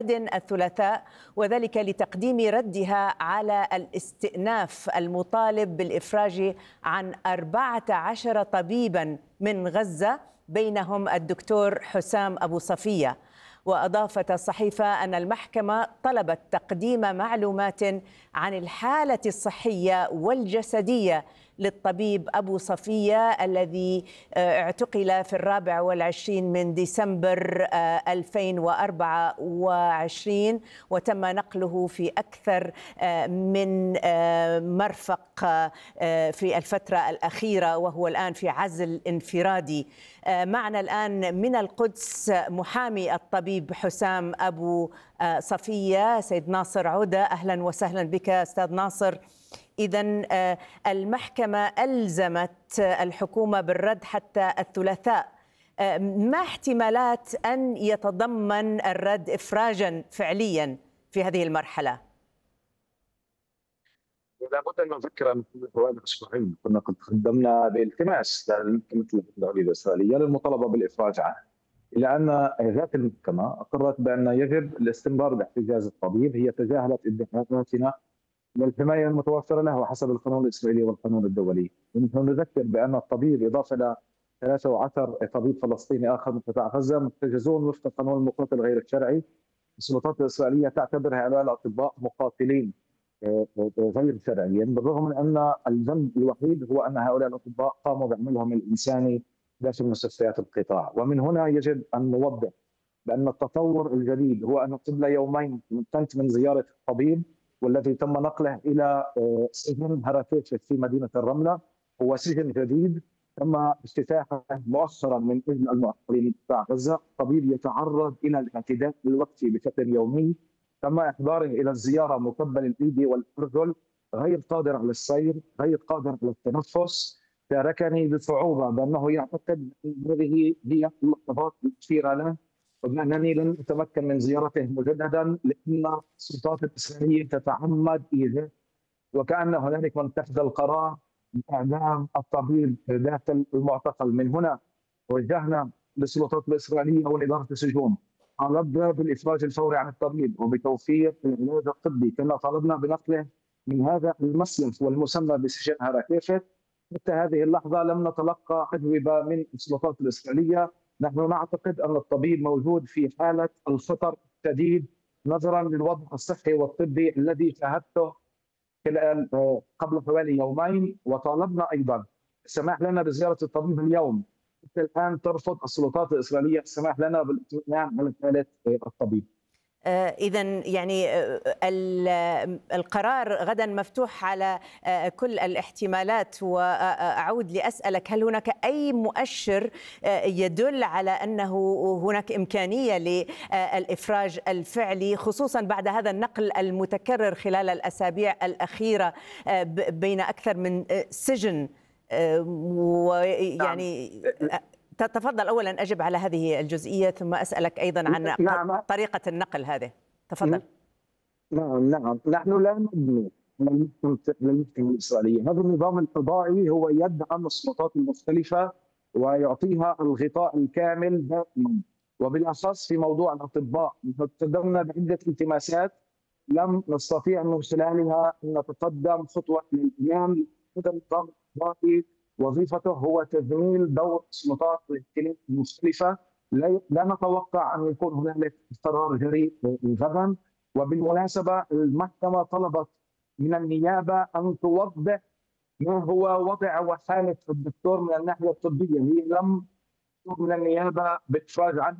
الثلاثاء، وذلك لتقديم ردها على الاستئناف المطالب بالإفراج عن 14 طبيبا من غزة بينهم الدكتور حسام أبو صفية. وأضافت الصحيفة أن المحكمة طلبت تقديم معلومات عن الحالة الصحية والجسدية للطبيب أبو صفية الذي اعتقل في 24 من ديسمبر 2024 وتم نقله في أكثر من مرفق في الفترة الأخيرة، وهو الآن في عزل انفرادي. معنا الآن من القدس محامي الطبيب حسام أبو صفية سيد ناصر عودة. أهلا وسهلا بك أستاذ ناصر. إذن المحكمة ألزمت الحكومة بالرد حتى الثلاثاء. ما احتمالات أن يتضمن الرد إفراجا فعليا في هذه المرحلة؟ لابد ان نذكر ان حوالي اسبوعين كنا قد قدمنا بالتماس للمحكمه العليا الاسرائيليه للمطالبه بالافراج عنه، الا ان ذات المحكمه اقرت بان يجب الاستمرار باحتجاز الطبيب. هي تجاهلت ادعاءاتنا للحمايه المتوفره له حسب القانون الاسرائيلي والقانون الدولي. ونحن نذكر بان الطبيب اضافه الى 13 طبيب فلسطيني اخر من قطاع غزه محتجزون وفق قانون المقاتل غير الشرعي. السلطات الاسرائيليه تعتبر هؤلاء الاطباء مقاتلين غير شرعيين، بالرغم من ان الذنب الوحيد هو ان هؤلاء الاطباء قاموا بعملهم الانساني داخل مستشفيات القطاع. ومن هنا يجب ان نوضح بان التطور الجديد هو ان قبل يومين تمكنت من زياره الطبيب والذي تم نقله الى سجن هراتيتش في مدينه الرمله. هو سجن جديد تم افتتاحه مؤخرا من اجل المعتقلين من قطاع غزه. الطبيب يتعرض الى الاعتداء الوقتي بشكل يومي، تم احضاره الى الزياره مكبل الايدي والارجل، غير قادر على السير، غير قادر على التنفس. تركني بصعوبه بانه يعتقد ان هذه هي اللحظات الاخيره له، وبانني لن اتمكن من زيارته مجددا لان السلطات الاسرائيليه تتعمد ايذاء، وكان هنالك من اتخذ القرار باعدام الطبيب داخل المعتقل. من هنا وجهنا للسلطات الاسرائيليه واداره السجون، طالبنا بالافراج الفوري عن الطبيب وبتوفير العلاج الطبي، كما طالبنا بنقله من هذا المسلخ والمسمى بسجن هراتيتش. حتى هذه اللحظه لم نتلقى اجوبه من السلطات الاسرائيليه. نحن نعتقد ان الطبيب موجود في حاله الخطر الشديد نظرا للوضع الصحي والطبي الذي شاهدته خلال قبل حوالي يومين، وطالبنا ايضا السماح لنا بزياره الطبيب اليوم. حتى الان ترفض السلطات الاسرائيليه السماح لنا بالاطمئنان على حاله الطبيب. إذا يعني القرار غدا مفتوح على كل الاحتمالات. وأعود لأسألك، هل هناك أي مؤشر يدل على أنه هناك إمكانية للإفراج الفعلي، خصوصا بعد هذا النقل المتكرر خلال الأسابيع الأخيرة بين أكثر من سجن؟ ويعني تفضل أولا أجب على هذه الجزئية ثم أسألك أيضا عن طريقة النقل هذه. تفضل. نعم نحن لا نبني للمحكمة الإسرائيلية. هذا النظام القضائي هو يدعم السلطات المختلفة ويعطيها الغطاء الكامل دائما، وبالأخص في موضوع الأطباء. قدمنا بعدة التماسات لم نستطيع من خلالها أن نتقدم خطوة للأمام. هذا النظام القضائي وظيفته هو تذليل دور السلطات المختلفة. لا نتوقع ان يكون هنالك قرار جريء غدا. وبالمناسبه المحكمه طلبت من النيابه ان توضح ما هو وضع وحاله الدكتور من الناحيه الطبيه. هي لم تطلب من النيابه بافراج عنه،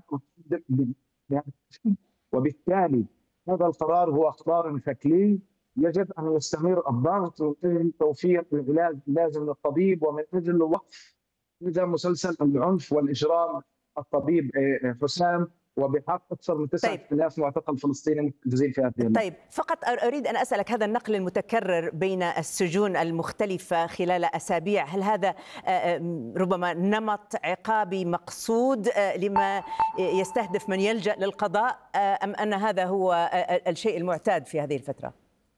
وبالتالي هذا القرار هو قرار شكلي. يجب ان يستمر الضغط من اجل توفير العلاج اللازم للطبيب ومن اجل وقف هذا مسلسل العنف والاجرام الطبيب حسام وبحق اكثر من 9000 معتقل فلسطيني محتجزين في هذه المدينة. طيب، فقط اريد ان اسالك، هذا النقل المتكرر بين السجون المختلفه خلال اسابيع، هل هذا ربما نمط عقابي مقصود لما يستهدف من يلجا للقضاء، ام ان هذا هو الشيء المعتاد في هذه الفتره؟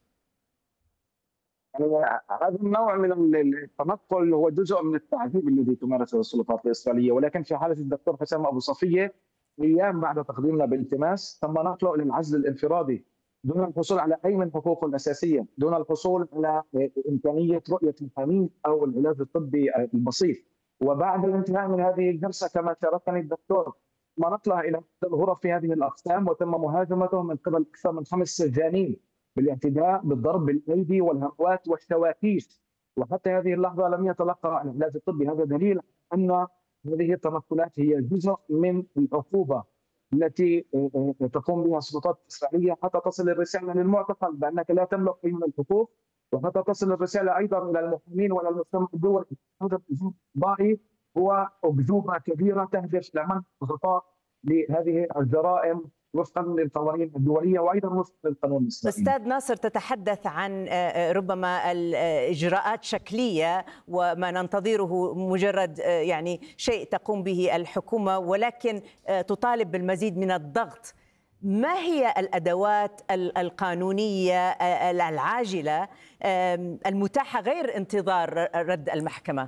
هذا النوع من التنقل هو جزء من التعذيب الذي تمارسه السلطات الاسرائيليه، ولكن في حاله الدكتور حسام ابو صفيه ايام بعد تقديمنا بالالتماس تم نقله الى العزل الانفرادي دون الحصول على اي من حقوقه الاساسيه، دون الحصول على امكانيه رؤيه الحميد او العلاج الطبي البسيط. وبعد الانتهاء من هذه الجلسه كما شاركني الدكتور تم نقله الى الغرف في هذه الاقسام وتم مهاجمته من قبل اكثر من 5 سجانين بالاعتداء بالضرب بالايدي والهروات والشواكيش، وحتى هذه اللحظه لم يتلقى العلاج الطبي. هذا دليل ان هذه التنقلات هي جزء من العقوبه التي تقوم بها السلطات الاسرائيليه حتى تصل الرساله للمعتقل بانك لا تملك اي من الحقوق، وحتى تصل الرساله ايضا الى المحامين والى المجتمع الدولي. هذا الاسلوب القضائي هو اكذوبه كبيره تهدف لمنع الغطاء لهذه الجرائم وفقا للقوانين الدوليه وايضا وفقا للقانون الاسرائيلي. أستاذ ناصر، تتحدث عن ربما الإجراءات شكلية وما ننتظره مجرد يعني شيء تقوم به الحكومة، ولكن تطالب بالمزيد من الضغط. ما هي الأدوات القانونية العاجلة المتاحة غير انتظار رد المحكمة؟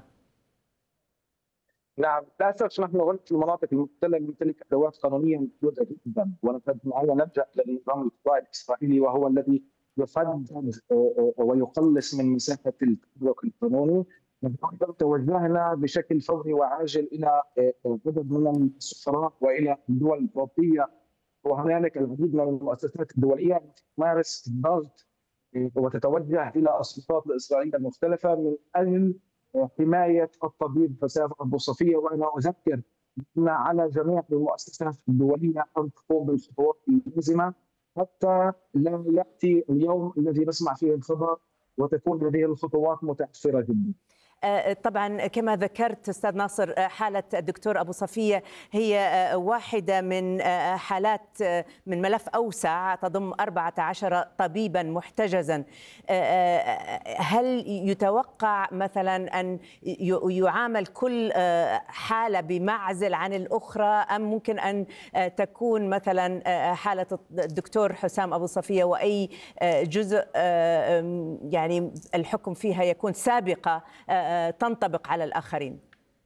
نعم، للاسف نحن هنا في المناطق المحتله نمتلك ادوات قانونيه محدوده جدا، ونحن نلجا للنظام القضائي الاسرائيلي وهو الذي يفدد ويقلص من مساحه التطبيق القانوني. نحن توجهنا بشكل فوري وعاجل الى عدد من السفراء والى الدول الاوروبيه، وهنالك العديد من المؤسسات الدوليه تمارس الضغط وتتوجه الى السلطات الاسرائيليه المختلفه من اجل حمايه الطبيب حسام ابو صفيه. وانا اذكر ان على جميع المؤسسات الدوليه ان تقوم بالخطوات اللازمه حتى لا ياتي اليوم الذي نسمع فيه الخبر وتكون هذه الخطوات متاخره جدا. طبعا كما ذكرت أستاذ ناصر، حالة الدكتور أبو صفية هي واحدة من حالات من ملف أوسع تضم 14 طبيبا محتجزا. هل يتوقع مثلا أن يعامل كل حالة بمعزل عن الأخرى، أم ممكن أن تكون مثلا حالة الدكتور حسام أبو صفية وأي جزء يعني الحكم فيها يكون سابقة تنطبق على الآخرين؟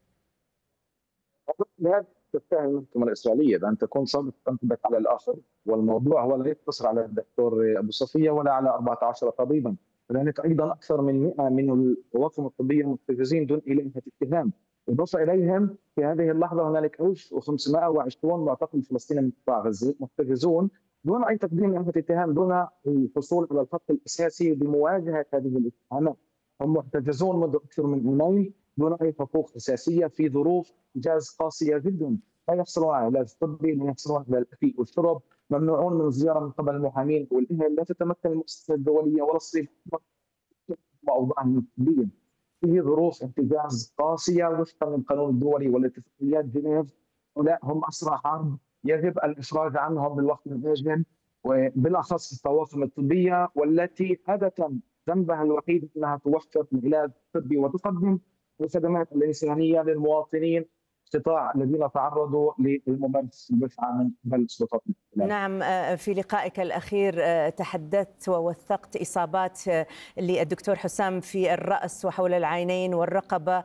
لهذا تستاهل المحكمة الإسرائيلية بأن تكون سابقة تنطبق على الآخر، والموضوع هو لا يقتصر على الدكتور أبو صفية ولا على 14 طبيبا، هناك أيضا أكثر من 100 من الطواقم الطبية المحتجزين دون إليهم اتهام. إضافة إليهم في هذه اللحظة هنالك 1520 معتقل فلسطيني من قطاع غزة محتجزون دون أي تقديم لهم اتهام، دون الحصول على الخط الأساسي بمواجهة هذه الاتهامات. هم محتجزون منذ أكثر من عامين دون أي حقوق أساسية في ظروف إنجاز قاسية جدا، لا يحصلون على علاج طبي، لا يحصلون على الأكل والشرب، ممنوعون من الزيارة من قبل المحامين والأهل، لا تتمكن المؤسسات الدولية ولا الصين وأوضاعهم الطبية. في ظروف احتجاز قاسية وفقا للقانون الدولي والاتفاقيات جنيف، هؤلاء هم أسرى حرب يجب الإفراج عنهم بالوقت الآجل، وبالأخص الطواقم الطبية والتي عادة ذنبها الوحيد انها توفر العلاج الطبي وتقدم الخدمات الانسانيه للمواطنين القطاع الذين تعرضوا للممارسه البشعه من قبل السلطات الاحتلال. نعم، في لقائك الأخير تحدثت ووثقت إصابات للدكتور حسام في الرأس وحول العينين والرقبة،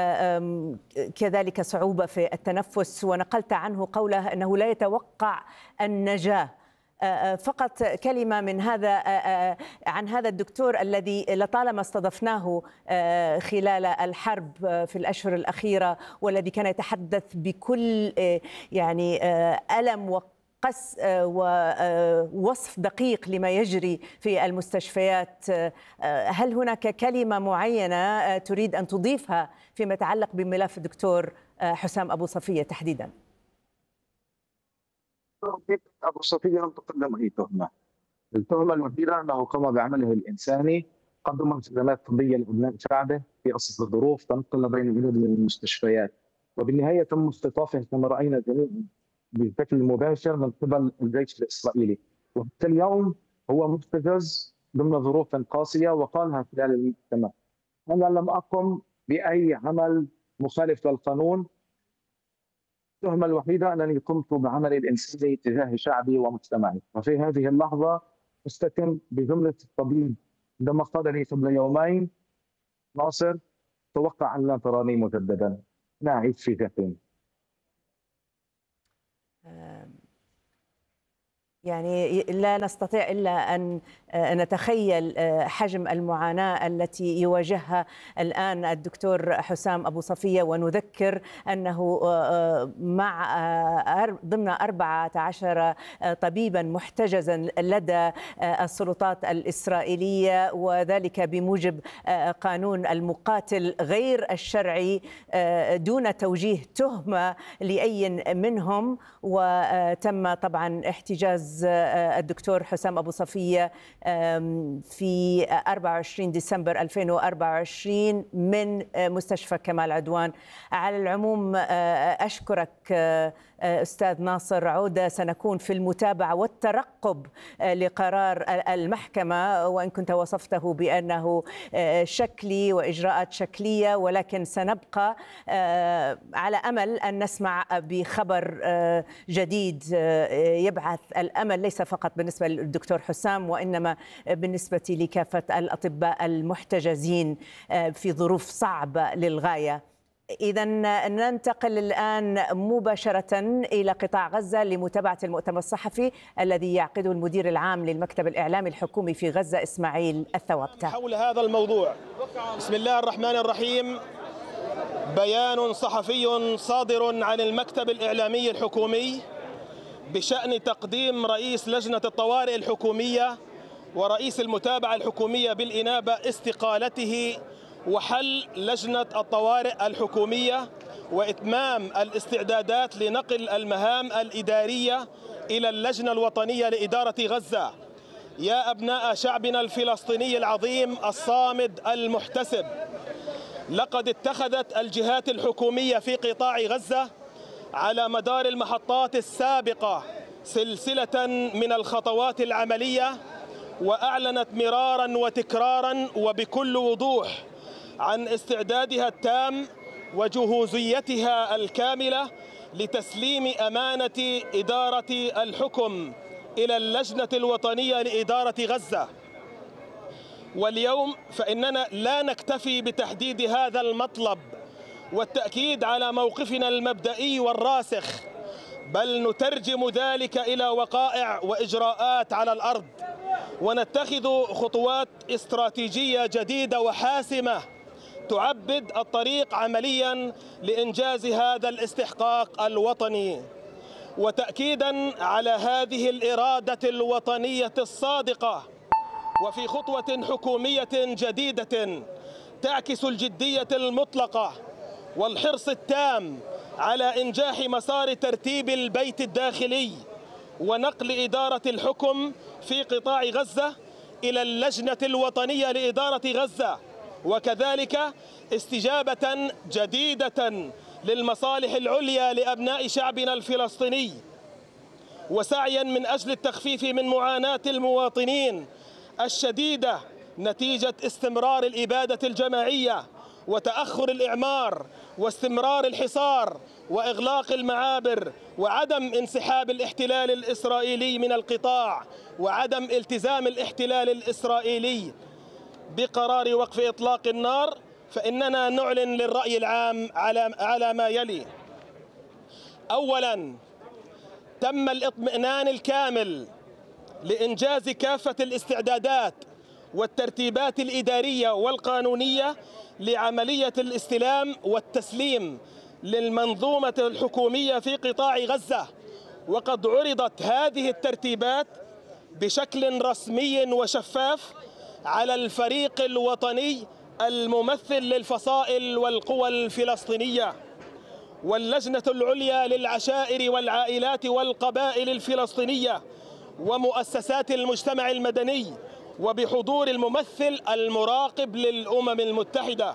كذلك صعوبة في التنفس، ونقلت عنه قوله أنه لا يتوقع النجاة. فقط كلمة من هذا عن هذا الدكتور الذي لطالما استضفناه خلال الحرب في الأشهر الأخيرة، والذي كان يتحدث بكل يعني ألم وقس ووصف دقيق لما يجري في المستشفيات. هل هناك كلمة معينة تريد أن تضيفها فيما يتعلق بملف الدكتور حسام أبو صفية تحديداً؟ أبو صفية لم تقدم أي تهمة. التهمة الوحيدة أنه قام بعمله الإنساني، قدم خدمات طبية لأبناء شعبه في أصعب الظروف، تنقل بين العدد من المستشفيات، وبالنهاية تم اختطافه كما رأينا جميعا بشكل مباشر من قبل الجيش الإسرائيلي، وحتى اليوم هو محتجز ضمن ظروف قاسية. وقالها خلال المحكمة: أنا لم أقم بأي عمل مخالف للقانون، التهمة الوحيدة أنني قمت بعمل الإنساني تجاه شعبي ومجتمعي. وفي هذه اللحظة أستتم بجملة الطبيب عندما قال لي قبل يومين: ناصر، توقع أن لا تراني مجددا، أنا أعيش في جحيم. يعني لا نستطيع إلا أن نتخيل حجم المعاناة التي يواجهها الآن الدكتور حسام أبو صفية، ونذكر أنه ضمن 14 طبيبا محتجزا لدى السلطات الإسرائيلية، وذلك بموجب قانون المقاتل غير الشرعي دون توجيه تهمة لأي منهم. وتم طبعا احتجاز الدكتور حسام أبو صفية في 24 ديسمبر 2024 من مستشفى كمال عدوان. على العموم أشكرك أستاذ ناصر عودة، سنكون في المتابعة والترقب لقرار المحكمة، وإن كنت وصفته بأنه شكلي وإجراءات شكلية، ولكن سنبقى على أمل أن نسمع بخبر جديد يبعث الأمل ليس فقط بالنسبة للدكتور حسام، وإنما بالنسبة لكافة الأطباء المحتجزين في ظروف صعبة للغاية. إذا ننتقل الآن مباشرة إلى قطاع غزة لمتابعة المؤتمر الصحفي الذي يعقده المدير العام للمكتب الإعلامي الحكومي في غزة إسماعيل الثوابتة. حول هذا الموضوع، بسم الله الرحمن الرحيم. بيان صحفي صادر عن المكتب الإعلامي الحكومي بشأن تقديم رئيس لجنة الطوارئ الحكومية ورئيس المتابعة الحكومية بالإنابة استقالته وحل لجنة الطوارئ الحكومية وإتمام الاستعدادات لنقل المهام الإدارية إلى اللجنة الوطنية لإدارة غزة. يا أبناء شعبنا الفلسطيني العظيم الصامد المحتسب، لقد اتخذت الجهات الحكومية في قطاع غزة على مدار المحطات السابقة سلسلة من الخطوات العملية، وأعلنت مرارا وتكرارا وبكل وضوح عن استعدادها التام وجهوزيتها الكاملة لتسليم أمانة إدارة الحكم إلى اللجنة الوطنية لإدارة غزة. واليوم فإننا لا نكتفي بتحديد هذا المطلب والتأكيد على موقفنا المبدئي والراسخ، بل نترجم ذلك إلى وقائع وإجراءات على الأرض، ونتخذ خطوات استراتيجية جديدة وحاسمة تعبد الطريق عمليا لإنجاز هذا الاستحقاق الوطني. وتأكيدا على هذه الإرادة الوطنية الصادقة، وفي خطوة حكومية جديدة تعكس الجدية المطلقة والحرص التام على إنجاح مسار ترتيب البيت الداخلي ونقل إدارة الحكم في قطاع غزة إلى اللجنة الوطنية لإدارة غزة، وكذلك استجابة جديدة للمصالح العليا لأبناء شعبنا الفلسطيني، وسعيا من أجل التخفيف من معاناة المواطنين الشديدة نتيجة استمرار الإبادة الجماعية وتأخر الإعمار واستمرار الحصار وإغلاق المعابر وعدم انسحاب الاحتلال الإسرائيلي من القطاع وعدم التزام الاحتلال الإسرائيلي بقرار وقف إطلاق النار. فإننا نعلن للرأي العام على ما يلي: أولاً، تم الاطمئنان الكامل لإنجاز كافة الاستعدادات والترتيبات الإدارية والقانونية لعملية الاستلام والتسليم للمنظومة الحكومية في قطاع غزة، وقد عرضت هذه الترتيبات بشكل رسمي وشفاف على الفريق الوطني الممثل للفصائل والقوى الفلسطينية واللجنة العليا للعشائر والعائلات والقبائل الفلسطينية ومؤسسات المجتمع المدني، وبحضور الممثل المراقب للأمم المتحدة.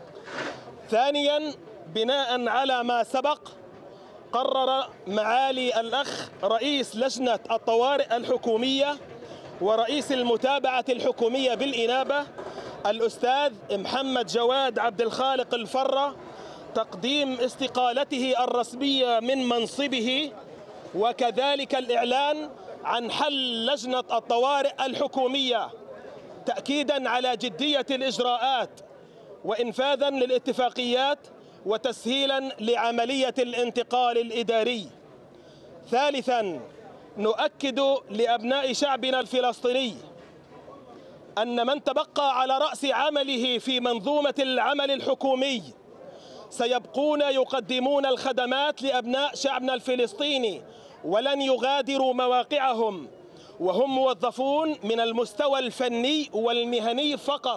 ثانياً، بناء على ما سبق، قرر معالي الأخ رئيس لجنة الطوارئ الحكومية ورئيس المتابعة الحكومية بالإنابة الأستاذ محمد جواد عبد الخالق الفرة تقديم استقالته الرسمية من منصبه، وكذلك الإعلان عن حل لجنة الطوارئ الحكومية تأكيداً على جدية الإجراءات وإنفاذاً للاتفاقيات وتسهيلاً لعملية الانتقال الإداري. ثالثا، نؤكد لأبناء شعبنا الفلسطيني أن من تبقى على رأس عمله في منظومة العمل الحكومي سيبقون يقدمون الخدمات لأبناء شعبنا الفلسطيني ولن يغادروا مواقعهم، وهم موظفون من المستوى الفني والمهني فقط،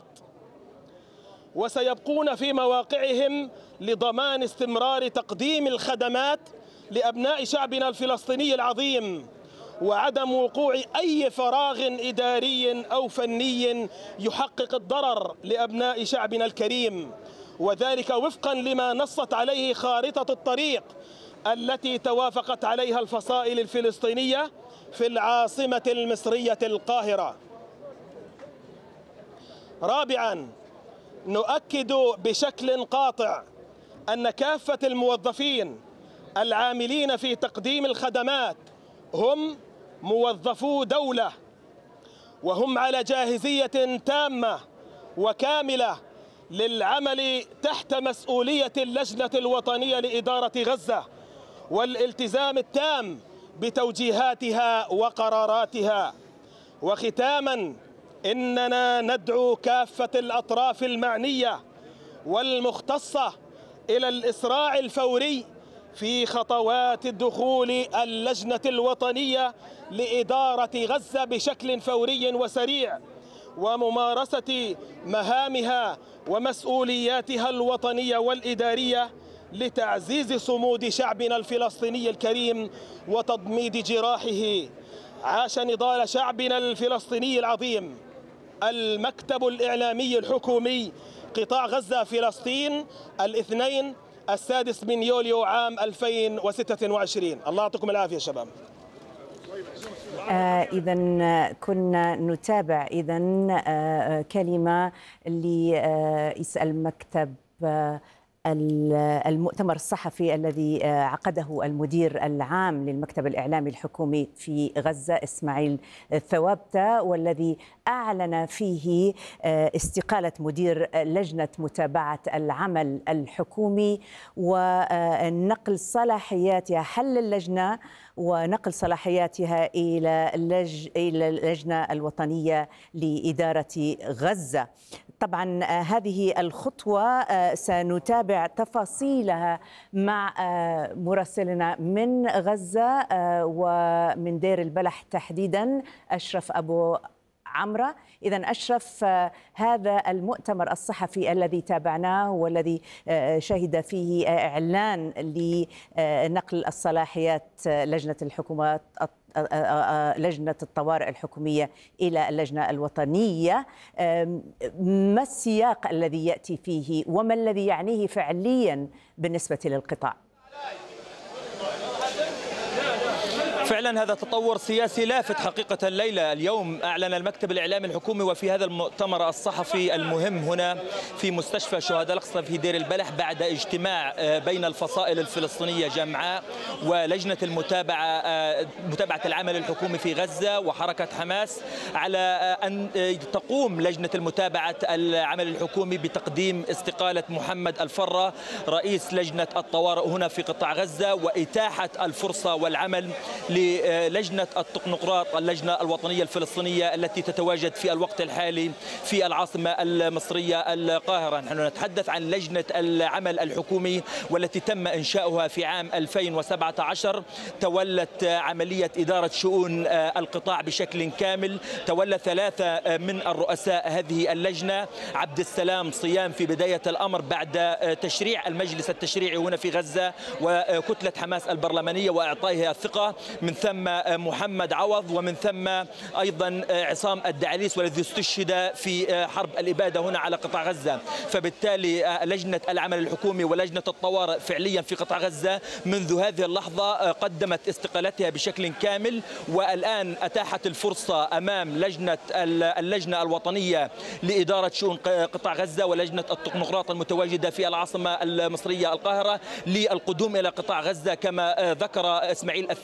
وسيبقون في مواقعهم لضمان استمرار تقديم الخدمات لأبناء شعبنا الفلسطيني العظيم، وعدم وقوع أي فراغ إداري أو فني يحقق الضرر لأبناء شعبنا الكريم، وذلك وفقا لما نصت عليه خارطة الطريق التي توافقت عليها الفصائل الفلسطينية في العاصمة المصرية القاهرة. رابعا، نؤكد بشكل قاطع أن كافة الموظفين العاملين في تقديم الخدمات هم موظفو دولة، وهم على جاهزية تامة وكاملة للعمل تحت مسؤولية اللجنة الوطنية لإدارة غزة والالتزام التام بتوجيهاتها وقراراتها. وختاما، إننا ندعو كافة الأطراف المعنية والمختصة إلى الإسراع الفوري في خطوات الدخول اللجنة الوطنية لإدارة غزة بشكل فوري وسريع، وممارسة مهامها ومسؤولياتها الوطنية والإدارية لتعزيز صمود شعبنا الفلسطيني الكريم وتضميد جراحه. عاش نضال شعبنا الفلسطيني العظيم. المكتب الإعلامي الحكومي قطاع غزة فلسطين، 6 يوليو عام 2026. الله يعطيكم العافية شباب. إذا كنا نتابع كلمة لرئيس المكتب المؤتمر الصحفي الذي عقده المدير العام للمكتب الإعلامي الحكومي في غزة إسماعيل ثوابتة، والذي أعلن فيه استقالة مدير لجنة متابعة العمل الحكومي ونقل صلاحياتها، حل اللجنة ونقل صلاحياتها إلى اللجنة الوطنية لإدارة غزة. طبعا هذه الخطوة سنتابع تفاصيلها مع مراسلنا من غزة ومن دير البلح تحديدا أشرف أبو عمرة. إذا أشرف، هذا المؤتمر الصحفي الذي تابعناه والذي شهد فيه إعلان لنقل الصلاحيات لجنة الحكومات لجنة الطوارئ الحكومية إلى اللجنة الوطنية، ما السياق الذي يأتي فيه وما الذي يعنيه فعليا بالنسبة للقطاع؟ فعلا هذا تطور سياسي لافت حقيقة. الليلة اليوم أعلن المكتب الإعلامي الحكومي وفي هذا المؤتمر الصحفي المهم هنا في مستشفى شهداء الأقصى في دير البلح بعد اجتماع بين الفصائل الفلسطينية جمعاء ولجنة متابعة العمل الحكومي في غزة وحركة حماس على أن تقوم لجنة المتابعة العمل الحكومي بتقديم استقالة محمد الفرة رئيس لجنة الطوارئ هنا في قطاع غزة، وإتاحة الفرصة والعمل للجنة التكنوقراط اللجنة الوطنية الفلسطينية التي تتواجد في الوقت الحالي في العاصمة المصرية القاهرة. نحن نتحدث عن لجنة العمل الحكومي والتي تم إنشاؤها في عام 2017، تولت عملية إدارة شؤون القطاع بشكل كامل. تولى 3 من الرؤساء هذه اللجنة: عبد السلام صيام في بداية الأمر بعد تشريع المجلس التشريعي هنا في غزة وكتلة حماس البرلمانية وإعطائها الثقة، من ثم محمد عوض، ومن ثم أيضا عصام الدعاليس والذي استشهد في حرب الإبادة هنا على قطاع غزة. فبالتالي لجنة العمل الحكومي ولجنة الطوارئ فعليا في قطاع غزة منذ هذه اللحظة قدمت استقالتها بشكل كامل، والآن أتاحت الفرصة أمام اللجنة الوطنية لإدارة شؤون قطاع غزة ولجنة التكنوقراط المتواجدة في العاصمة المصرية القاهرة للقدوم إلى قطاع غزة، كما ذكر إسماعيل الثوابتة في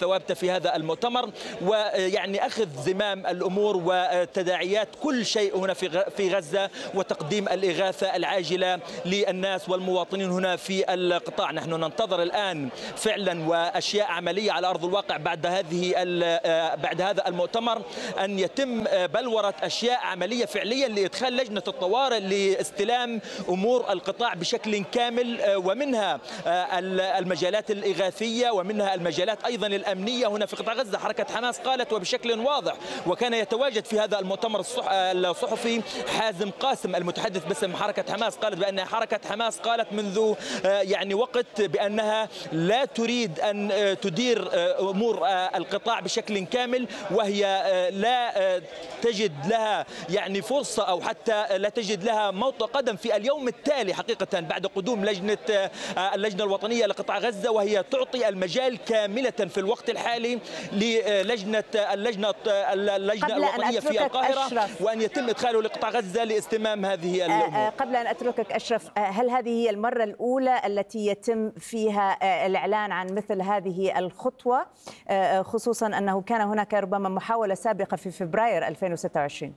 في هذا المؤتمر، ويعني أخذ زمام الأمور وتداعيات كل شيء هنا في غزة، وتقديم الإغاثة العاجلة للناس والمواطنين هنا في القطاع. نحن ننتظر الآن فعلا وأشياء عملية على أرض الواقع بعد هذا المؤتمر، أن يتم بلورة أشياء عملية فعليا لإدخال لجنة الطوارئ لاستلام أمور القطاع بشكل كامل، ومنها المجالات الإغاثية ومنها المجالات أيضا الأمنية هنا في قطاع غزة. حركة حماس قالت وبشكل واضح، وكان يتواجد في هذا المؤتمر الصحفي حازم قاسم المتحدث باسم حركة حماس، قالت بأن حركة حماس قالت منذ يعني وقت بأنها لا تريد أن تدير أمور القطاع بشكل كامل، وهي لا تجد لها يعني فرصة أو حتى لا تجد لها موطئ قدم في اليوم التالي حقيقة بعد قدوم اللجنة الوطنية لقطاع غزة، وهي تعطي المجال كاملة في الوقت الحالي للجنة الوطنية في القاهرة، وأن يتم إدخاله لقطاع غزة لاستمام هذه الأمور. قبل أن أتركك أشرف، هل هذه هي المرة الأولى التي يتم فيها الإعلان عن مثل هذه الخطوة، خصوصا أنه كان هناك ربما محاولة سابقة في فبراير 2026؟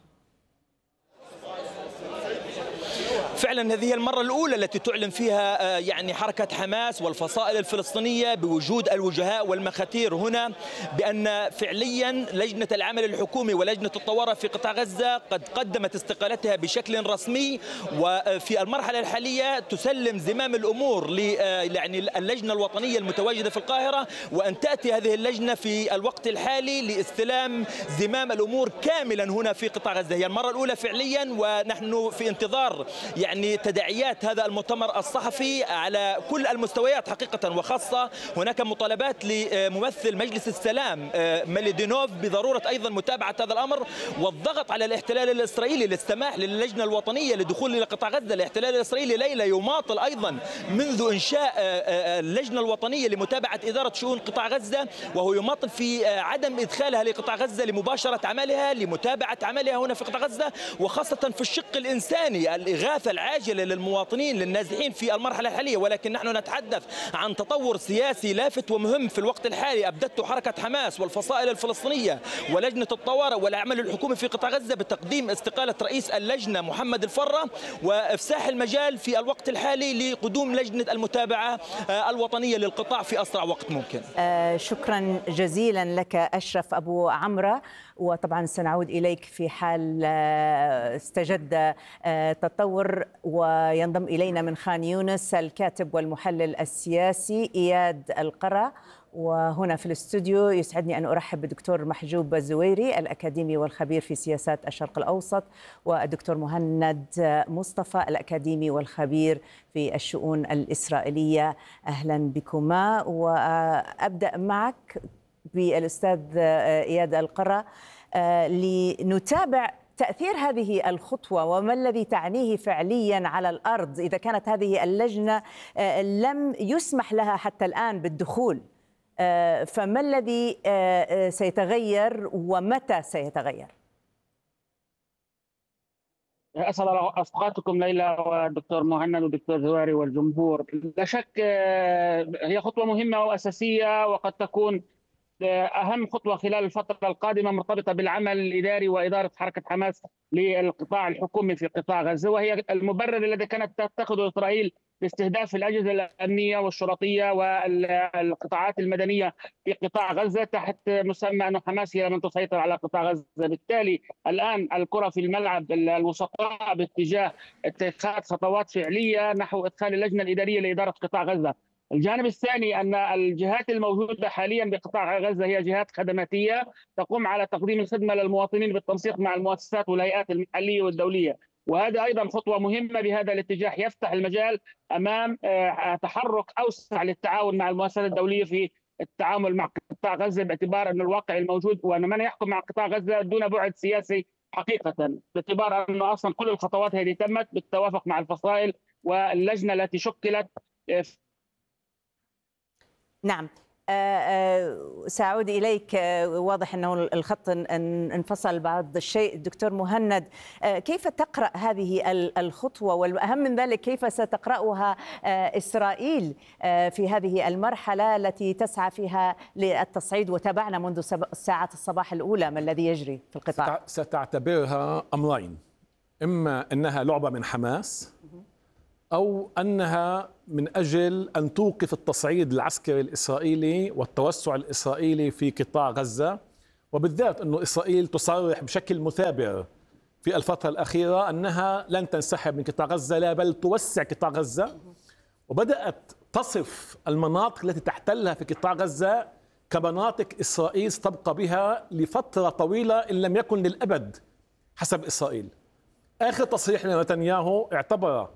فعلا هذه المرة الأولى التي تعلن فيها يعني حركة حماس والفصائل الفلسطينية بوجود الوجهاء والمخاتير هنا بأن فعليا لجنة العمل الحكومي ولجنة الطوارئ في قطاع غزة قد قدمت استقالتها بشكل رسمي، وفي المرحلة الحالية تسلم زمام الأمور يعني اللجنة الوطنية المتواجدة في القاهرة، وأن تأتي هذه اللجنة في الوقت الحالي لاستلام زمام الأمور كاملا هنا في قطاع غزة. هي المرة الأولى فعليا، ونحن في انتظار يعني تداعيات هذا المؤتمر الصحفي على كل المستويات حقيقة، وخاصة هناك مطالبات لممثل مجلس السلام ميليدينوف بضرورة أيضا متابعة هذا الأمر والضغط على الاحتلال الإسرائيلي للسماح للجنة الوطنية لدخول إلى قطاع غزة. الاحتلال الإسرائيلي ليلة يماطل أيضا منذ إنشاء اللجنة الوطنية لمتابعة إدارة شؤون قطاع غزة، وهو يماطل في عدم إدخالها لقطاع غزة لمباشرة عملها لمتابعة عملها هنا في قطاع غزة، وخاصة في الشق الإنساني الإغاثة العاجلة للمواطنين للنازحين في المرحلة الحالية. ولكن نحن نتحدث عن تطور سياسي لافت ومهم في الوقت الحالي أبدته حركة حماس والفصائل الفلسطينية ولجنة الطوارئ والعمل الحكومي في قطاع غزة بتقديم استقالة رئيس اللجنة محمد الفرة، وإفساح المجال في الوقت الحالي لقدوم لجنة المتابعة الوطنية للقطاع في أسرع وقت ممكن. شكرا جزيلا لك أشرف أبو عمرة، وطبعا سنعود إليك في حال استجد تطور. وينضم إلينا من خان يونس الكاتب والمحلل السياسي إياد القرى، وهنا في الاستوديو يسعدني أن أرحب بالدكتور محجوب الزويري الأكاديمي والخبير في سياسات الشرق الأوسط، والدكتور مهند مصطفى الأكاديمي والخبير في الشؤون الإسرائيلية. أهلا بكما، وأبدأ معك بالأستاذ إياد القرى لنتابع تأثير هذه الخطوة وما الذي تعنيه فعليا على الأرض إذا كانت هذه اللجنة لم يسمح لها حتى الآن بالدخول. فما الذي سيتغير ومتى سيتغير؟ أسعد أوقاتكم ليلى والدكتور مهند والدكتور زواري والجمهور. لا شك هي خطوة مهمة وأساسية، وقد تكون أهم خطوة خلال الفترة القادمة مرتبطة بالعمل الإداري وإدارة حركة حماس للقطاع الحكومي في قطاع غزة، وهي المبرر الذي كانت تتخذه إسرائيل باستهداف الأجهزة الأمنية والشرطية والقطاعات المدنية في قطاع غزة تحت مسمى أن حماس هي من تسيطر على قطاع غزة. بالتالي الآن الكرة في الملعب الوسطاء باتجاه اتخاذ خطوات فعلية نحو إدخال اللجنة الإدارية لإدارة قطاع غزة. الجانب الثاني أن الجهات الموجودة حاليا بقطاع غزة هي جهات خدماتية تقوم على تقديم الخدمة للمواطنين بالتنسيق مع المؤسسات والهيئات المحلية والدولية، وهذا أيضا خطوة مهمة بهذا الاتجاه يفتح المجال أمام تحرك أوسع للتعاون مع المؤسسات الدولية في التعامل مع قطاع غزة، باعتبار أن الواقع الموجود وأن من يحكم مع قطاع غزة دون بعد سياسي حقيقة، باعتبار أن أصلا كل الخطوات هذه تمت بالتوافق مع الفصائل واللجنة التي شكلت. نعم، سأعود إليك. واضح أنه الخط انفصل بعض الشيء. دكتور مهند، كيف تقرأ هذه الخطوة، والأهم من ذلك كيف ستقرأها إسرائيل في هذه المرحلة التي تسعى فيها للتصعيد؟ وتابعنا منذ ساعات الصباح الأولى ما الذي يجري في القطاع. ستعتبرها أمرين: إما أنها لعبة من حماس، أو أنها من أجل أن توقف التصعيد العسكري الإسرائيلي والتوسع الإسرائيلي في قطاع غزة، وبالذات أن إسرائيل تصرح بشكل مثابر في الفترة الأخيرة أنها لن تنسحب من قطاع غزة، لا بل توسع قطاع غزة، وبدأت تصف المناطق التي تحتلها في قطاع غزة كمناطق إسرائيل ستبقى بها لفترة طويلة إن لم يكن للأبد حسب إسرائيل. آخر تصريح لنتنياهو اعتبر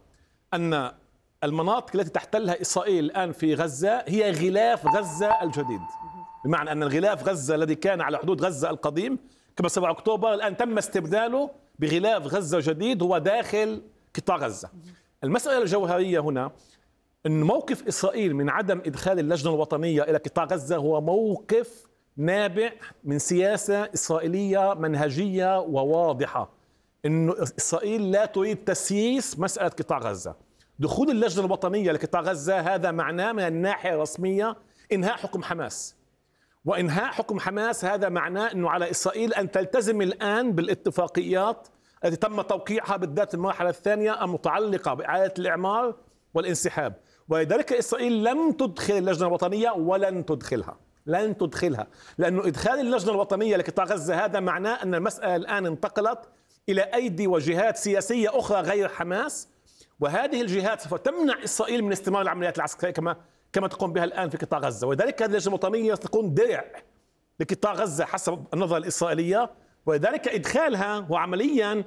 أن المناطق التي تحتلها إسرائيل الآن في غزة هي غلاف غزة الجديد، بمعنى أن الغلاف غزة الذي كان على حدود غزة القديم كما 7 أكتوبر الآن تم استبداله بغلاف غزة جديد هو داخل قطاع غزة. المسألة الجوهرية هنا أن موقف إسرائيل من عدم إدخال اللجنة الوطنية إلى قطاع غزة هو موقف نابع من سياسة إسرائيلية منهجية وواضحة، أن إسرائيل لا تريد تسييس مسألة قطاع غزة. دخول اللجنة الوطنية لقطاع غزة هذا معناه من الناحية الرسمية إنهاء حكم حماس، وإنهاء حكم حماس هذا معناه أنه على إسرائيل أن تلتزم الآن بالاتفاقيات التي تم توقيعها بالذات المرحلة الثانية المتعلقة بإعادة الإعمار والانسحاب، ولذلك إسرائيل لم تدخل اللجنة الوطنية ولن تدخلها، لن تدخلها، لأنه إدخال اللجنة الوطنية لقطاع غزة هذا معناه أن المسألة الآن انتقلت إلى أيدي وجهات سياسية أخرى غير حماس، وهذه الجهات سوف تمنع إسرائيل من استمرار العمليات العسكرية كما تقوم بها الآن في قطاع غزة. ولذلك هذه اللجنة الوطنية ستكون درع لقطاع غزة حسب النظرة الإسرائيلية، ولذلك إدخالها هو عمليا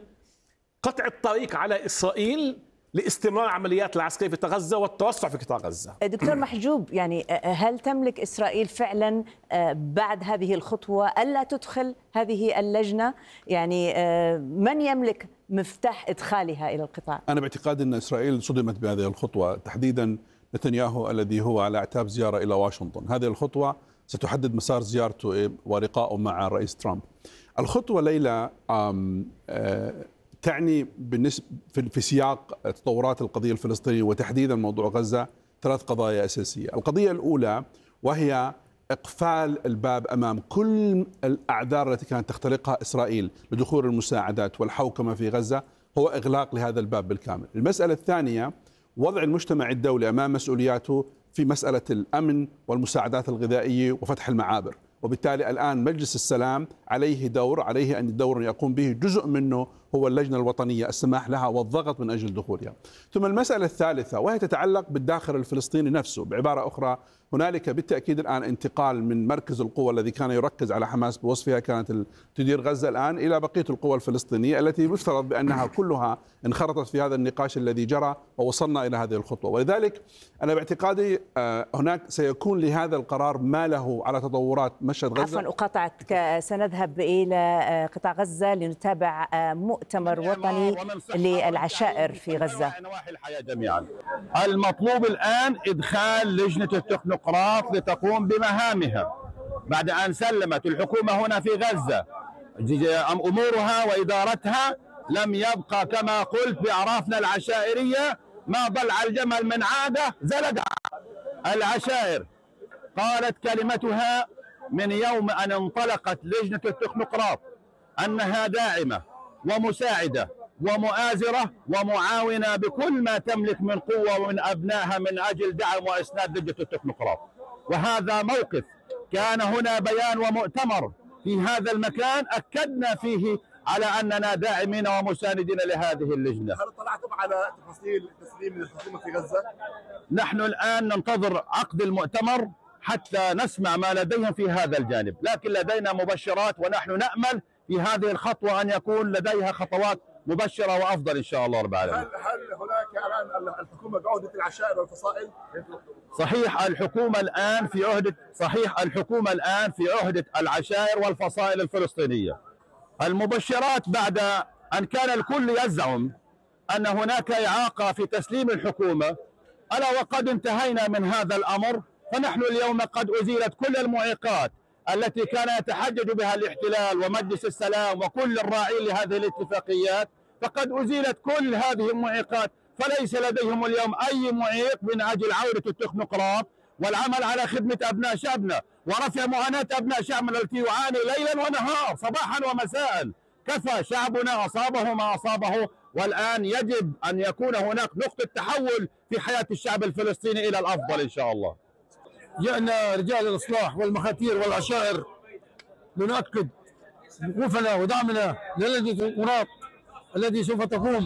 قطع الطريق على إسرائيل لاستمرار عمليات العسكرية في قطاع غزة والتوسع في قطاع غزة. دكتور محجوب، يعني هل تملك إسرائيل فعلا بعد هذه الخطوة ألا تدخل هذه اللجنة؟ يعني من يملك مفتاح إدخالها إلى القطاع؟ أنا باعتقادي أن إسرائيل صدمت بهذه الخطوة، تحديدا نتنياهو الذي هو على اعتاب زيارة إلى واشنطن. هذه الخطوة ستحدد مسار زيارته ولقائه مع الرئيس ترامب. الخطوة ليلى تعني في سياق تطورات القضية الفلسطينية وتحديدا موضوع غزة 3 قضايا أساسية. القضية الأولى وهي إقفال الباب أمام كل الأعذار التي كانت تختلقها إسرائيل لدخول المساعدات والحوكمة في غزة، هو إغلاق لهذا الباب بالكامل. المسألة الثانية وضع المجتمع الدولي أمام مسؤولياته في مسألة الأمن والمساعدات الغذائية وفتح المعابر، وبالتالي الآن مجلس السلام عليه دور، عليه أن الدور يقوم به جزء منه هو اللجنة الوطنية السماح لها والضغط من أجل دخولها. ثم المسألة الثالثة وهي تتعلق بالداخل الفلسطيني نفسه. بعبارة أخرى هنالك بالتأكيد الآن انتقال من مركز القوى الذي كان يركز على حماس بوصفها كانت تدير غزة الآن إلى بقية القوى الفلسطينية التي يفترض بأنها كلها انخرطت في هذا النقاش الذي جرى ووصلنا إلى هذه الخطوة. ولذلك أنا باعتقادي هناك سيكون لهذا القرار ما له على تطورات مشهد غزة. عفوا أقاطعك، سنذهب إلى قطاع غزة لنتابع مؤتمر وطني للعشائر في غزة. نواحي الحياة جميعا. المطلوب الآن إدخال لجنة التكنوقراط لتقوم بمهامها بعد أن سلمت الحكومة هنا في غزة أمورها وإدارتها. لم يبقى كما قلت بأعرافنا العشائرية ما ضلع الجمل من عادة زلدها. العشائر قالت كلمتها من يوم أن انطلقت لجنة التكنوقراط أنها داعمة ومساعدة ومؤازرة ومعاونة بكل ما تملك من قوة ومن أبنائها من أجل دعم وإسناد لجنة التكنوقراط. وهذا موقف كان هنا بيان ومؤتمر في هذا المكان أكدنا فيه على أننا داعمين ومساندين لهذه اللجنة. هل اطلعتم على تفاصيل تسليم الحكومة في غزة؟ نحن الآن ننتظر عقد المؤتمر حتى نسمع ما لديهم في هذا الجانب، لكن لدينا مبشرات ونحن نأمل في هذه الخطوة أن يكون لديها خطوات مبشرة وأفضل إن شاء الله رب العالمين. هل هناك الآن الحكومة بعهدة العشائر والفصائل؟ صحيح الحكومة الآن في عهدة العشائر والفصائل الفلسطينية. المبشرات بعد أن كان الكل يزعم أن هناك إعاقة في تسليم الحكومة، ألا وقد انتهينا من هذا الأمر، فنحن اليوم قد أزيلت كل المعيقات التي كان يتحجج بها الاحتلال ومجلس السلام وكل الراعين لهذه الاتفاقيات، فقد أزيلت كل هذه المعيقات، فليس لديهم اليوم أي معيق من أجل عودة التكنوقراط والعمل على خدمة أبناء شعبنا ورفع معاناة أبناء شعبنا التي يعاني ليلا ونهار صباحا ومساء. كفى شعبنا، أصابه ما أصابه، والآن يجب أن يكون هناك نقطة تحول في حياة الشعب الفلسطيني إلى الأفضل إن شاء الله. جاءنا رجال الإصلاح والمخاتير والعشائر لنؤكد وقوفنا ودعمنا للجنة التكنوقراط الذي سوف تقوم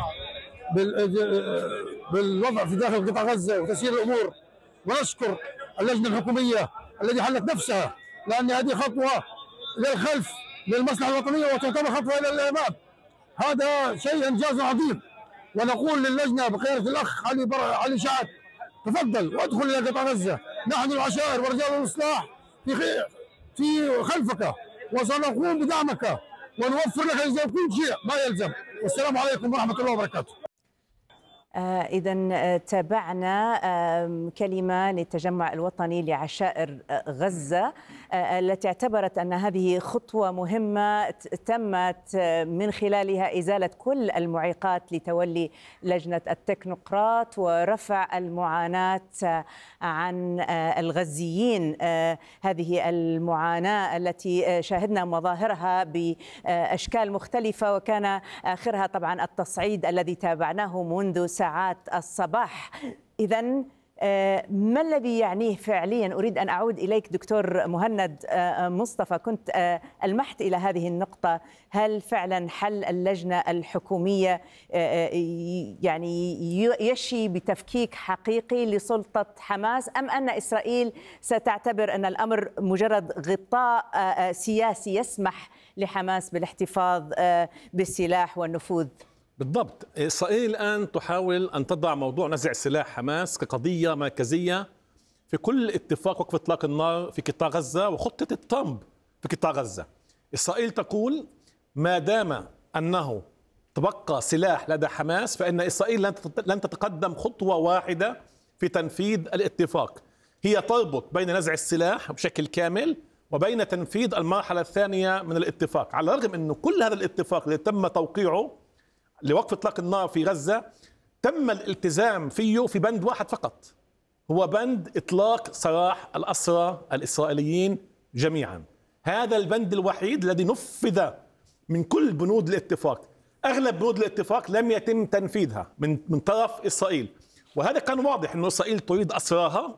بالوضع في داخل قطاع غزة وتسيير الأمور، ونشكر اللجنة الحكومية التي حلت نفسها، لأن هذه خطوة للخلف للمصلحة الوطنية وتعتبر خطوة إلى الأمام. هذا شيء إنجاز عظيم، ونقول للجنة بقيادة الأخ علي شعث تفضل وادخل إلى قطاع غزة، نحن العشائر ورجال الإصلاح في خلفك، وسنقوم بدعمك ونوفر لك كل شيء ما يلزم. والسلام عليكم ورحمة الله وبركاته. إذا تابعنا كلمة للتجمع الوطني لعشائر غزة التي اعتبرت أن هذه خطوة مهمة تمت من خلالها إزالة كل المعيقات لتولي لجنة التكنوقراط ورفع المعاناة عن الغزيين. هذه المعاناة التي شاهدنا مظاهرها بأشكال مختلفة، وكان آخرها طبعا التصعيد الذي تابعناه منذ ساعات الصباح. إذن ما الذي يعنيه فعليا؟ أريد أن أعود إليك دكتور مهند مصطفى، كنت ألمحت إلى هذه النقطة. هل فعلا حل اللجنة الحكومية يعني يشي بتفكيك حقيقي لسلطة حماس، أم أن إسرائيل ستعتبر أن الأمر مجرد غطاء سياسي يسمح لحماس بالاحتفاظ بالسلاح والنفوذ؟ بالضبط. إسرائيل الآن تحاول أن تضع موضوع نزع سلاح حماس كقضية مركزية في كل اتفاق وقف إطلاق النار في قطاع غزة وخطة ترامب في قطاع غزة. إسرائيل تقول ما دام أنه تبقى سلاح لدى حماس فإن إسرائيل لن تتقدم خطوة واحدة في تنفيذ الاتفاق. هي تربط بين نزع السلاح بشكل كامل وبين تنفيذ المرحلة الثانية من الاتفاق، على الرغم أنه كل هذا الاتفاق اللي تم توقيعه لوقف إطلاق النار في غزة تم الالتزام فيه في بند واحد فقط، هو بند إطلاق سراح الأسرى الإسرائيليين جميعا. هذا البند الوحيد الذي نفذ من كل بنود الاتفاق. أغلب بنود الاتفاق لم يتم تنفيذها من طرف إسرائيل، وهذا كان واضح أن إسرائيل تريد أسراها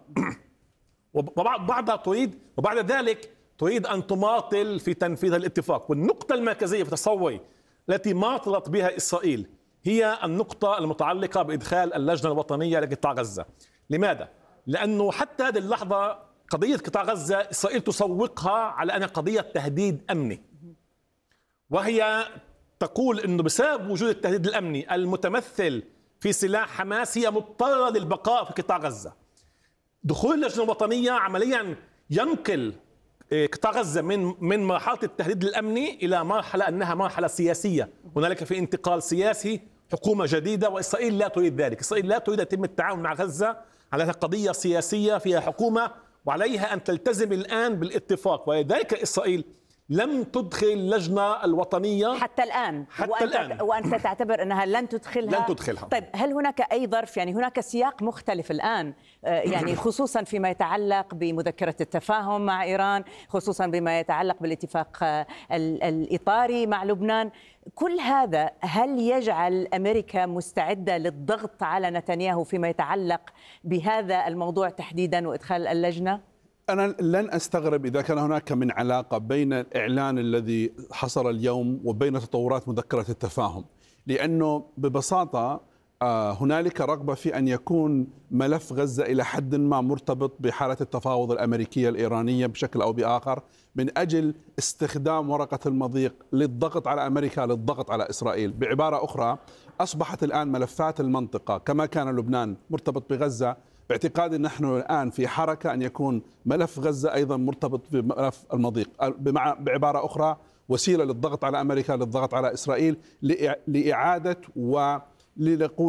وبعدها تريد وبعد ذلك تريد أن تماطل في تنفيذ الاتفاق. والنقطة المركزية في تصوري التي ماطلت بها إسرائيل هي النقطة المتعلقة بإدخال اللجنة الوطنية لقطاع غزة. لماذا؟ لأنه حتى هذه اللحظة قضية قطاع غزة إسرائيل تسوقها على أنها قضية تهديد أمني، وهي تقول أنه بسبب وجود التهديد الأمني المتمثل في سلاح حماس هي مضطرة للبقاء في قطاع غزة. دخول اللجنة الوطنية عمليا ينقل قطاع غزة من مرحلة التهديد الأمني إلى مرحلة أنها مرحلة سياسية، هنالك في انتقال سياسي، حكومة جديدة، وإسرائيل لا تريد ذلك. إسرائيل لا تريد يتم التعاون مع غزة على قضية سياسية فيها حكومة وعليها أن تلتزم الآن بالاتفاق، ولذلك إسرائيل لم تدخل اللجنة الوطنية حتى الآن. وأنت تعتبر أنها لن تدخلها؟ طيب هل هناك أي ظرف، يعني هناك سياق مختلف الآن يعني خصوصا فيما يتعلق بمذكرة التفاهم مع إيران، خصوصا بما يتعلق بالاتفاق الإطاري مع لبنان، كل هذا هل يجعل أمريكا مستعدة للضغط على نتنياهو فيما يتعلق بهذا الموضوع تحديدا وإدخال اللجنة؟ أنا لن أستغرب إذا كان هناك من علاقة بين الإعلان الذي حصل اليوم وبين تطورات مذكرة التفاهم، لأنه ببساطة هنالك رغبة في أن يكون ملف غزة إلى حد ما مرتبط بحالة التفاوض الأمريكية الإيرانية بشكل أو بآخر، من أجل استخدام ورقة المضيق للضغط على أمريكا، للضغط على إسرائيل. بعبارة أخرى، أصبحت الآن ملفات المنطقة كما كان لبنان مرتبط بغزة، باعتقادي نحن الآن في حركة أن يكون ملف غزة أيضا مرتبط بملف المضيق، بعبارة أخرى وسيلة للضغط على أمريكا، للضغط على إسرائيل، لإعادة ولنقول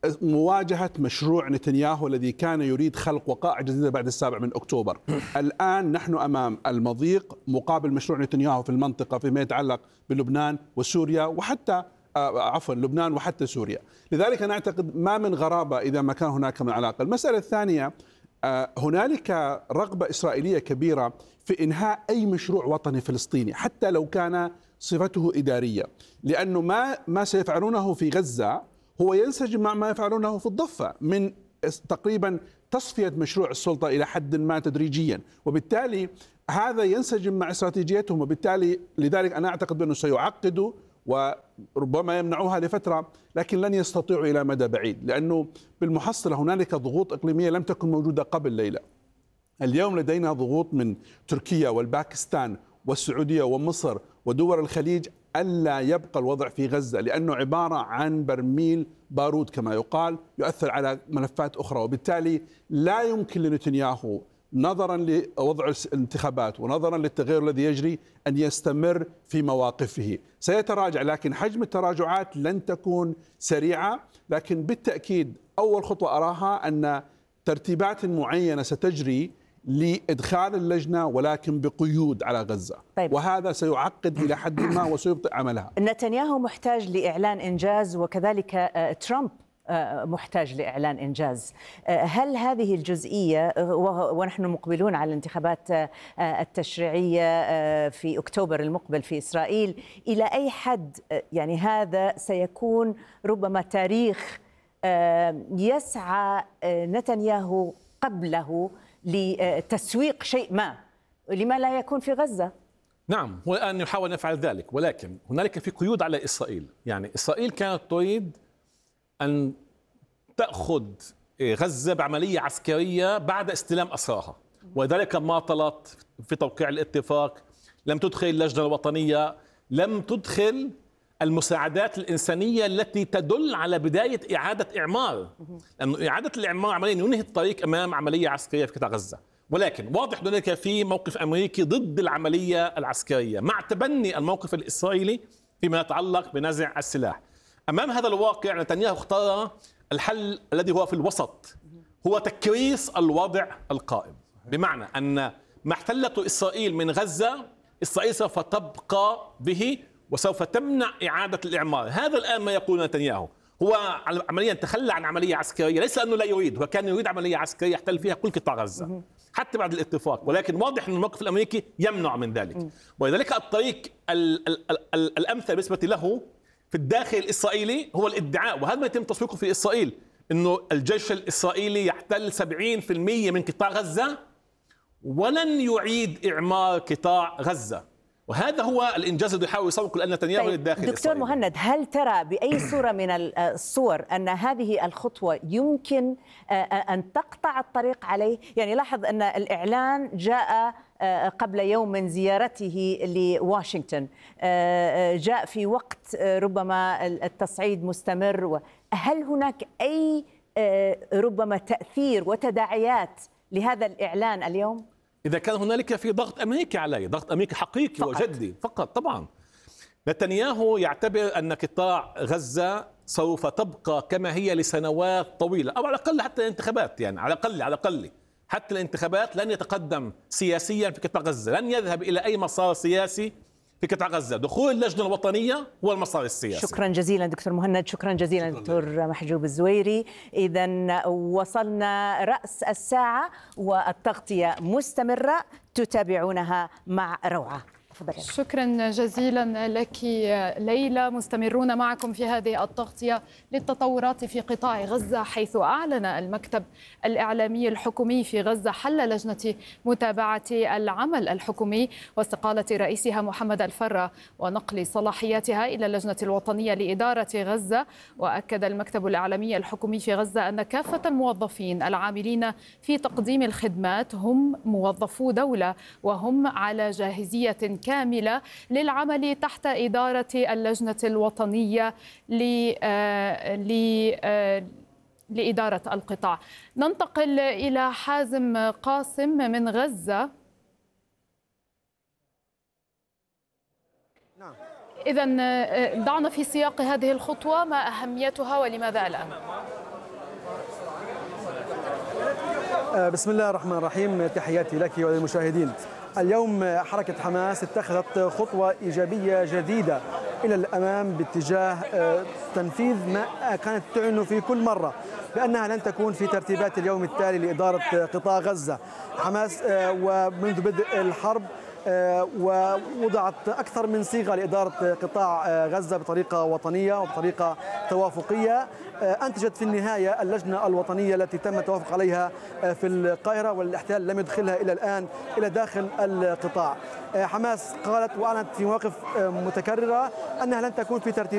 مواجهة مشروع نتنياهو الذي كان يريد خلق وقائع جديدة بعد 7 أكتوبر. الآن نحن أمام المضيق مقابل مشروع نتنياهو في المنطقة فيما يتعلق بلبنان وسوريا وحتى لبنان وحتى سوريا. لذلك أنا أعتقد ما من غرابة إذا ما كان هناك من علاقة. المسألة الثانية، هنالك رغبة إسرائيلية كبيرة في إنهاء أي مشروع وطني فلسطيني حتى لو كان صفته إدارية، لأنه ما سيفعلونه في غزة هو ينسجم مع ما يفعلونه في الضفة من تقريبا تصفية مشروع السلطة إلى حد ما تدريجيا، وبالتالي هذا ينسجم مع استراتيجيتهم، وبالتالي لذلك أنا أعتقد بأنه سيعقدوا وربما يمنعوها لفترة، لكن لن يستطيعوا إلى مدى بعيد، لأنه بالمحصلة هنالك ضغوط إقليمية لم تكن موجودة قبل ليلة. اليوم لدينا ضغوط من تركيا والباكستان والسعودية ومصر ودول الخليج ألا يبقى الوضع في غزة، لأنه عبارة عن برميل بارود كما يقال يؤثر على ملفات أخرى، وبالتالي لا يمكن لنتنياهو نظرا لوضع الانتخابات ونظرا للتغير الذي يجري أن يستمر في مواقفه. سيتراجع، لكن حجم التراجعات لن تكون سريعة، لكن بالتأكيد أول خطوة أراها أن ترتيبات معينة ستجري لإدخال اللجنة ولكن بقيود على غزة. طيب. وهذا سيعقد إلى حد ما وسيبطئ عملها. نتنياهو محتاج لإعلان إنجاز وكذلك ترامب محتاج لإعلان إنجاز. هل هذه الجزئية ونحن مقبلون على الانتخابات التشريعية في أكتوبر المقبل في إسرائيل، إلى أي حد يعني هذا سيكون ربما تاريخ يسعى نتنياهو قبله لتسويق شيء ما لما لا يكون في غزة؟ نعم، هو الآن يحاول أن يفعل ذلك، ولكن هنالك في قيود على إسرائيل. يعني إسرائيل كانت تريد أن تأخذ غزة بعملية عسكرية بعد استلام أسراها، ولذلك ماطلت في توقيع الاتفاق، لم تدخل اللجنة الوطنية، لم تدخل المساعدات الإنسانية التي تدل على بداية إعادة إعمار، لأن إعادة الإعمار عمليا ينهي الطريق أمام عملية عسكرية في قطاع غزة. ولكن واضح هناك في موقف أمريكي ضد العملية العسكرية مع تبني الموقف الإسرائيلي فيما يتعلق بنزع السلاح. أمام هذا الواقع نتنياهو اختار الحل الذي هو في الوسط، هو تكريس الوضع القائم، بمعنى أن ما احتلته إسرائيل من غزة إسرائيل سوف تبقى به وسوف تمنع إعادة الإعمار. هذا الآن ما يقول نتنياهو، هو عمليا تخلى عن عملية عسكرية، ليس أنه لا يريد، هو كان يريد عملية عسكرية يحتل فيها كل قطاع غزة حتى بعد الاتفاق، ولكن واضح أن الموقف الأمريكي يمنع من ذلك. ولذلك الطريق الأمثل بالنسبة له في الداخل الإسرائيلي هو الادعاء، وهذا ما يتم تسويقه في إسرائيل، أنه الجيش الإسرائيلي يحتل 70% من قطاع غزة ولن يعيد إعمار قطاع غزة، وهذا هو الإنجاز الذي يحاول يسوق لأن نتنياهو للداخل. دكتور مهند، هل ترى بأي صورة من الصور أن هذه الخطوة يمكن أن تقطع الطريق عليه؟ يعني لاحظ أن الإعلان جاء قبل يوم من زيارته لواشنطن، جاء في وقت ربما التصعيد مستمر. هل هناك أي ربما تأثير وتداعيات لهذا الإعلان اليوم؟ إذا كان هنالك في ضغط أمريكي عليه، ضغط أمريكي حقيقي فقط. وجدي فقط. طبعا نتنياهو يعتبر أن قطاع غزة سوف تبقى كما هي لسنوات طويلة، أو على الأقل حتى الانتخابات، يعني على الأقل حتى الانتخابات لن يتقدم سياسيا في قطاع غزة، لن يذهب إلى أي مسار سياسي في قطاع غزة. دخول اللجنة الوطنية هو المسار السياسي. شكرا جزيلا دكتور مهند، شكرا جزيلا دكتور محجوب الزويري. إذا وصلنا رأس الساعة والتغطية مستمرة تتابعونها مع روعة. شكرا جزيلا لك ليلى. مستمرون معكم في هذه التغطية للتطورات في قطاع غزة، حيث أعلن المكتب الإعلامي الحكومي في غزة حل لجنة متابعة العمل الحكومي واستقالة رئيسها محمد الفرة ونقل صلاحياتها إلى اللجنة الوطنية لإدارة غزة. وأكد المكتب الإعلامي الحكومي في غزة أن كافة الموظفين العاملين في تقديم الخدمات هم موظفو دولة وهم على جاهزية كاملة للعمل تحت إدارة اللجنة الوطنية لإدارة القطاع. ننتقل إلى حازم قاسم من غزة. إذن دعنا في سياق هذه الخطوة، ما أهميتها ولماذا الآن؟ بسم الله الرحمن الرحيم، تحياتي لك وللمشاهدين. اليوم حركة حماس اتخذت خطوة إيجابية جديدة إلى الأمام باتجاه تنفيذ ما كانت تعلن في كل مرة بأنها لن تكون في ترتيبات اليوم التالي لإدارة قطاع غزة. حماس ومنذ بدء الحرب ووضعت أكثر من صيغة لإدارة قطاع غزة بطريقة وطنية وبطريقة توافقية. أنتجت في النهاية اللجنة الوطنية التي تم التوافق عليها في القاهرة، والاحتلال لم يدخلها إلى الآن إلى داخل القطاع. حماس قالت وأعلنت في مواقف متكررة أنها لن تكون في ترتيب